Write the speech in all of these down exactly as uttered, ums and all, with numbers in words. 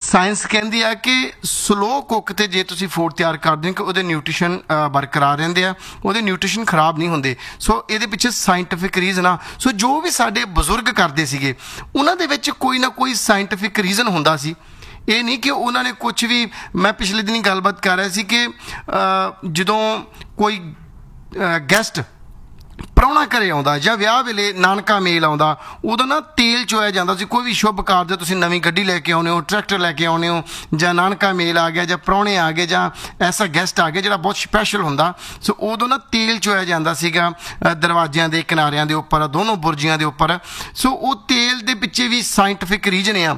Science ਕਹਿੰਦੀ ਆ ਕਿ ਸਲੋ ਕੁੱਕ ਤੇ ਜੇ ਤੁਸੀਂ ਫੂਡ ਤਿਆਰ ਕਰਦੇ ਹੋ ਕਿ ਉਹਦੇ ਨਿਊਟ੍ਰੀਸ਼ਨ ਬਰਕਰਾਰ ਰਹਿੰਦੇ ਆ, ਉਹਦੇ ਨਿਊਟ੍ਰੀਸ਼ਨ ਖਰਾਬ ਨਹੀਂ ਹੁੰਦੇ। ਸੋ ਇਹਦੇ ਪਿੱਛੇ ਸਾਇੰਟੀਫਿਕ ਰੀਜ਼ਨ ਆ। ਸੋ ਜੋ ਵੀ ਸਾਡੇ ਬਜ਼ੁਰਗ ਕਰਦੇ ਸੀਗੇ ਉਹਨਾਂ ਦੇ ਵਿੱਚ ਕੋਈ ਨਾ ਕੋਈ ਸਾਇੰਟੀਫਿਕ ਰੀਜ਼ਨ ਹੁੰਦਾ ਸੀ। ਇਹ ਨਹੀਂ ਕਿ ਉਹਨਾਂ ਨੇ ਕੁਛ ਵੀ, ਮੈਂ ਪਿਛਲੇ ਦਿਨੀ ਗੱਲਬਾਤ ਕਰ ਰਿਹਾ ਸੀ ਕਿ ਜਦੋਂ ਕੋਈ ਗੈਸਟ ਪ੍ਰਾਹੁਣਾ ਘਰੇ ਆਉਂਦਾ ਜਾਂ ਵਿਆਹ ਵੇਲੇ ਨਾਨਕਾ ਮੇਲ ਆਉਂਦਾ, ਉਦੋਂ ਨਾ ਤੇਲ ਚੋਇਆ ਜਾਂਦਾ ਸੀ। ਕੋਈ ਵੀ ਸ਼ੁਭ ਕਾਰਜ, ਤੁਸੀਂ ਨਵੀਂ ਗੱਡੀ ਲੈ ਕੇ ਆਉਂਦੇ ਹੋ, ਟਰੈਕਟਰ ਲੈ ਕੇ ਆਉਂਦੇ ਹੋ, ਜਾਂ ਨਾਨਕਾ ਮੇਲ ਆ ਗਿਆ, ਜਾਂ ਪ੍ਰਾਹੁਣੇ ਆ ਗਏ, ਜਾਂ ਐਸਾ ਗੈਸਟ ਆ ਗਿਆ ਜਿਹੜਾ ਬਹੁਤ ਸਪੈਸ਼ਲ ਹੁੰਦਾ। ਸੋ ਉਦੋਂ ਨਾ ਤੇਲ ਚੋਇਆ ਜਾਂਦਾ ਸੀਗਾ ਦਰਵਾਜ਼ਿਆਂ ਦੇ ਕਿਨਾਰਿਆਂ ਦੇ ਉੱਪਰ, ਦੋਨੋਂ ਬੁਰਜੀਆਂ ਦੇ ਉੱਪਰ। ਸੋ ਉਹ ਤੇਲ ਦੇ ਪਿੱਛੇ ਵੀ ਸਾਇੰਟੀਫਿਕ ਰੀਜ਼ਨ ਆ।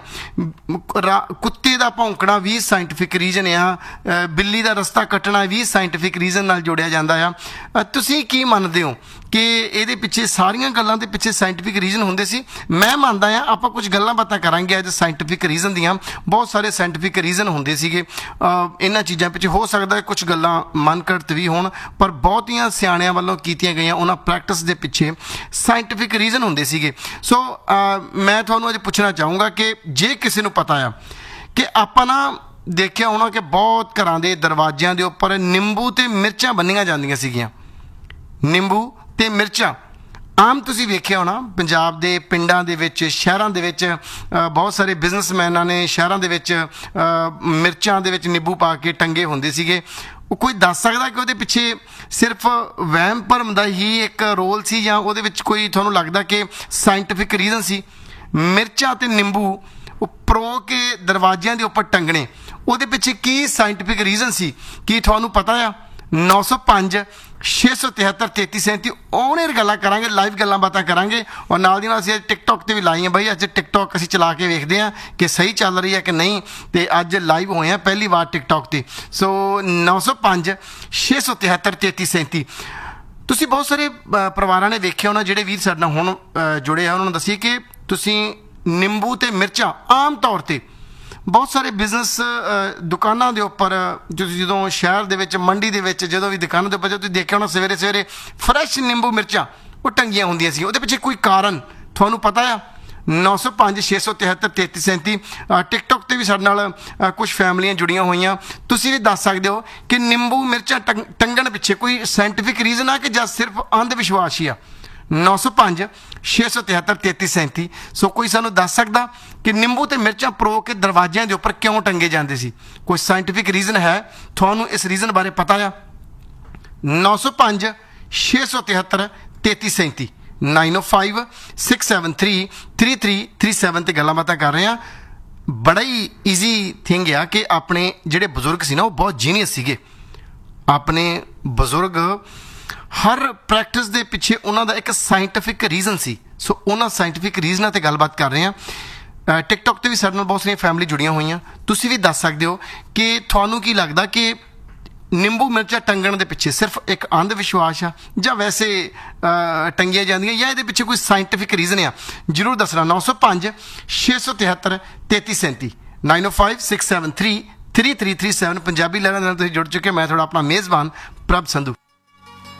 ਕੁੱਤੇ ਦਾ ਭੌਂਕਣਾ ਵੀ ਸਾਇੰਟੀਫਿਕ ਰੀਜ਼ਨ ਆ। ਬਿੱਲੀ ਦਾ ਰਸਤਾ ਕੱਟਣਾ ਵੀ ਸਾਇੰਟੀਫਿਕ ਰੀਜ਼ਨ ਨਾਲ ਜੋੜਿਆ ਜਾਂਦਾ ਆ। ਤੁਸੀਂ ਕੀ ਮੰਨਦੇ ਹੋ ਕਿ ਇਹਦੇ ਪਿੱਛੇ ਸਾਰੀਆਂ ਗੱਲਾਂ ਦੇ ਪਿੱਛੇ ਸਾਇੰਟੀਫਿਕ ਰੀਜ਼ਨ ਹੁੰਦੇ ਸੀ? ਮੈਂ ਮੰਨਦਾ ਹਾਂ। ਆਪਾਂ ਕੁਝ ਗੱਲਾਂ ਬਾਤਾਂ ਕਰਾਂਗੇ ਅੱਜ ਸਾਇੰਟੀਫਿਕ ਰੀਜ਼ਨ ਦੀਆਂ। ਬਹੁਤ ਸਾਰੇ ਸਾਇੰਟੀਫਿਕ ਰੀਜ਼ਨ ਹੁੰਦੇ ਸੀਗੇ ਇਹਨਾਂ ਚੀਜ਼ਾਂ ਪਿੱਛੇ। ਹੋ ਸਕਦਾ ਕੁਝ ਗੱਲਾਂ ਮਨਘੜਤ ਵੀ ਹੋਣ, ਪਰ ਬਹੁਤੀਆਂ ਸਿਆਣਿਆਂ ਵੱਲੋਂ ਕੀਤੀਆਂ ਗਈਆਂ ਉਹਨਾਂ ਪ੍ਰੈਕਟਿਸ ਦੇ ਪਿੱਛੇ ਸਾਇੰਟੀਫਿਕ ਰੀਜ਼ਨ ਹੁੰਦੇ ਸੀਗੇ। ਸੋ ਮੈਂ ਤੁਹਾਨੂੰ ਅੱਜ ਪੁੱਛਣਾ ਚਾਹੂੰਗਾ ਕਿ ਜੇ ਕਿਸੇ ਨੂੰ ਪਤਾ ਆ ਕਿ ਆਪਾਂ ਨਾ ਦੇਖਿਆ ਹੋਣਾ ਕਿ ਬਹੁਤ ਘਰਾਂ ਦੇ ਦਰਵਾਜ਼ਿਆਂ ਦੇ ਉੱਪਰ ਨਿੰਬੂ ਅਤੇ ਮਿਰਚਾਂ ਬੰਨੀਆਂ ਜਾਂਦੀਆਂ ਸੀਗੀਆਂ। ਨਿੰਬੂ ਅਤੇ ਮਿਰਚਾਂ ਆਮ ਤੁਸੀਂ ਵੇਖਿਆ ਹੋਣਾ ਪੰਜਾਬ ਦੇ ਪਿੰਡਾਂ ਦੇ ਵਿੱਚ, ਸ਼ਹਿਰਾਂ ਦੇ ਵਿੱਚ ਬਹੁਤ ਸਾਰੇ ਬਿਜ਼ਨਸਮੈਨਾਂ ਨੇ ਸ਼ਹਿਰਾਂ ਦੇ ਵਿੱਚ ਮਿਰਚਾਂ ਦੇ ਵਿੱਚ ਨਿੰਬੂ ਪਾ ਕੇ ਟੰਗੇ ਹੁੰਦੇ ਸੀਗੇ। ਉਹ ਕੋਈ ਦੱਸ ਸਕਦਾ ਕਿ ਉਹਦੇ ਪਿੱਛੇ ਸਿਰਫ ਵਹਿਮ ਭਰਮ ਦਾ ਹੀ ਇੱਕ ਰੋਲ ਸੀ, ਜਾਂ ਉਹਦੇ ਵਿੱਚ ਕੋਈ ਤੁਹਾਨੂੰ ਲੱਗਦਾ ਕਿ ਸਾਇੰਟੀਫਿਕ ਰੀਜ਼ਨ ਸੀ? ਮਿਰਚਾਂ ਅਤੇ ਨਿੰਬੂ ਉਹ ਪਰੋ ਕੇ ਦਰਵਾਜ਼ਿਆਂ ਦੇ ਉੱਪਰ ਟੰਗਣੇ, ਉਹਦੇ ਪਿੱਛੇ ਕੀ ਸਾਇੰਟੀਫਿਕ ਰੀਜ਼ਨ ਸੀ? ਕੀ ਤੁਹਾਨੂੰ ਪਤਾ ਆ? ਨੌ ਸੌ ਪੰਜ ਛੇ ਸੌ ਤਿਹੱਤਰ ਤੇਤੀ ਸੈਂਤੀ ਔਨ-ਏਅਰ ਗੱਲਾਂ ਕਰਾਂਗੇ, ਲਾਈਵ ਗੱਲਾਂ ਬਾਤਾਂ ਕਰਾਂਗੇ। ਔਰ ਨਾਲ ਦੀ ਨਾਲ ਅਸੀਂ ਅੱਜ ਟਿਕਟੋਕ 'ਤੇ ਵੀ ਲਾਈ ਹਾਂ ਬਾਈ। ਅੱਜ ਟਿਕਟੋਕ ਅਸੀਂ ਚਲਾ ਕੇ ਵੇਖਦੇ ਹਾਂ ਕਿ ਸਹੀ ਚੱਲ ਰਹੀ ਹੈ ਕਿ ਨਹੀਂ, ਅਤੇ ਅੱਜ ਲਾਈਵ ਹੋਏ ਹਾਂ ਪਹਿਲੀ ਵਾਰ ਟਿਕਟੋਕ 'ਤੇ। ਸੋ ਨੌ ਸੌ ਪੰਜ ਛੇ ਸੌ ਤਿਹੱਤਰ ਤੇਤੀ ਸੈਂਤੀ ਤੁਸੀਂ ਬਹੁਤ ਸਾਰੇ ਪਰਿਵਾਰਾਂ ਨੇ ਵੇਖਿਆ ਹੋਣਾ ਜਿਹੜੇ ਵੀਰ ਸਾਡੇ ਨਾਲ ਹੁਣ ਜੁੜੇ ਆ। ਉਹਨਾਂ ਨੂੰ ਦੱਸੀਏ ਕਿ ਤੁਸੀਂ ਨਿੰਬੂ ਅਤੇ ਮਿਰਚਾਂ ਆਮ ਤੌਰ 'ਤੇ ਬਹੁਤ ਸਾਰੇ ਬਿਜ਼ਨਸ ਦੁਕਾਨਾਂ ਦੇ ਉੱਪਰ, ਤੁਸੀਂ ਜਦੋਂ ਸ਼ਹਿਰ ਦੇ ਵਿੱਚ, ਮੰਡੀ ਦੇ ਵਿੱਚ, ਜਦੋਂ ਵੀ ਦੁਕਾਨਾਂ ਦੇ ਉੱਪਰ ਜਦੋਂ ਤੁਸੀਂ ਦੇਖਿਆ ਹੋਣਾ ਸਵੇਰੇ ਸਵੇਰੇ ਫਰੈਸ਼ ਨਿੰਬੂ ਮਿਰਚਾਂ ਉਹ ਟੰਗੀਆਂ ਹੁੰਦੀਆਂ ਸੀ। ਉਹਦੇ ਪਿੱਛੇ ਕੋਈ ਕਾਰਨ ਤੁਹਾਨੂੰ ਪਤਾ ਆ? ਨੌ ਸੌ ਪੰਜ ਛੇ ਸੌ ਤਿਹੱਤਰ ਤੇਤੀ ਸੈਂਤੀ ਟਿਕਟੋਕ 'ਤੇ ਵੀ ਸਾਡੇ ਨਾਲ ਕੁਝ ਫੈਮਲੀਆਂ ਜੁੜੀਆਂ ਹੋਈਆਂ। ਤੁਸੀਂ ਵੀ ਦੱਸ ਸਕਦੇ ਹੋ ਕਿ ਨਿੰਬੂ ਮਿਰਚਾਂ ਟੰਗ ਟੰਗਣ ਪਿੱਛੇ ਕੋਈ ਸਾਇੰਟੀਫਿਕ ਰੀਜ਼ਨ ਆ ਕਿ ਜਾਂ ਸਿਰਫ ਅੰਧ ਵਿਸ਼ਵਾਸ ਹੀ ਆ? ਨੌ ਸੌ ਪੰਜ ਛੇ ਸੌ ਤਿਹੱਤਰ ਤੇਤੀ ਸੈਂਤੀ ਸੋ ਕੋਈ ਸਾਨੂੰ ਦੱਸ ਸਕਦਾ ਕਿ ਨਿੰਬੂ ਅਤੇ ਮਿਰਚਾਂ ਪਰੋ ਕੇ ਦਰਵਾਜ਼ਿਆਂ ਦੇ ਉੱਪਰ ਕਿਉਂ ਟੰਗੇ ਜਾਂਦੇ ਸੀ? ਕੋਈ ਸਾਇੰਟੀਫਿਕ ਰੀਜ਼ਨ ਹੈ? ਤੁਹਾਨੂੰ ਇਸ ਰੀਜ਼ਨ ਬਾਰੇ ਪਤਾ ਆ? ਨੌ ਸੌ ਪੰਜ ਛੇ ਸੌ ਤਿਹੱਤਰ ਤੇਤੀ ਸੈਂਤੀ ਨਾਈਨ ਓ five six seven three three three three seven 'ਤੇ ਗੱਲਾਂ ਬਾਤਾਂ ਕਰ ਰਹੇ ਹਾਂ। ਬੜਾ ਹੀ ਈਜ਼ੀ ਥਿੰਗ ਆ ਕਿ ਆਪਣੇ ਜਿਹੜੇ ਬਜ਼ੁਰਗ ਸੀ ਨਾ ਉਹ ਬਹੁਤ ਜੀਨੀਅਸ ਸੀਗੇ। ਆਪਣੇ ਬਜ਼ੁਰਗ ਹਰ ਪ੍ਰੈਕਟਿਸ ਦੇ ਪਿੱਛੇ ਉਹਨਾਂ ਦਾ ਇੱਕ ਸਾਇੰਟੀਫਿਕ ਰੀਜ਼ਨ ਸੀ। ਸੋ ਉਹਨਾਂ ਸਾਇੰਟੀਫਿਕ ਰੀਜ਼ਨਾਂ 'ਤੇ ਗੱਲਬਾਤ ਕਰ ਰਹੇ ਹਾਂ। ਟਿਕਟੋਕ 'ਤੇ ਵੀ ਸਾਡੇ ਨਾਲ ਬਹੁਤ ਸਾਰੀਆਂ ਫੈਮਿਲੀ ਜੁੜੀਆਂ ਹੋਈਆਂ। ਤੁਸੀਂ ਵੀ ਦੱਸ ਸਕਦੇ ਹੋ ਕਿ ਤੁਹਾਨੂੰ ਕੀ ਲੱਗਦਾ ਕਿ ਨਿੰਬੂ ਮਿਰਚਾਂ ਟੰਗਣ ਦੇ ਪਿੱਛੇ ਸਿਰਫ ਇੱਕ ਅੰਧ ਵਿਸ਼ਵਾਸ ਆ, ਜਾਂ ਵੈਸੇ ਟੰਗੀਆਂ ਜਾਂਦੀਆਂ, ਜਾਂ ਇਹਦੇ ਪਿੱਛੇ ਕੋਈ ਸਾਇੰਟੀਫਿਕ ਰੀਜ਼ਨ ਆ? ਜ਼ਰੂਰ ਦੱਸਣਾ। ਨੌ ਸੌ ਪੰਜ ਛੇ ਸੌ ਤਿਹੱਤਰ ਤੇਤੀ ਸੈਂਤੀ ਨਾਈਨ ਓ five six seven three three three three seven Punjabi level ਨਾਲ ਤੁਸੀਂ ਜੁੜ ਚੁੱਕੇ। ਮੈਂ ਤੁਹਾਡਾ ਆਪਣਾ ਮੇਜ਼ਬਾਨ ਪ੍ਰਭ ਸੰਧੂ।